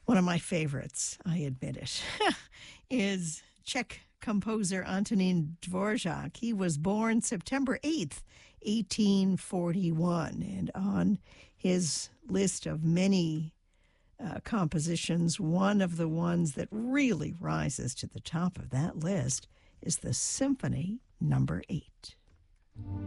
One of my favorites, I admit it, is Czech composer Antonín Dvořák. He was born September 8th, 1841, and on his list of many compositions, one of the ones that really rises to the top of that list is the Symphony Number 8.